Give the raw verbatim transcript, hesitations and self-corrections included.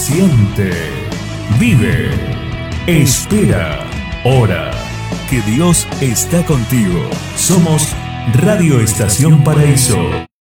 Siente, vive, espera, ora, que Dios está contigo. Somos Radio Estación Paraíso.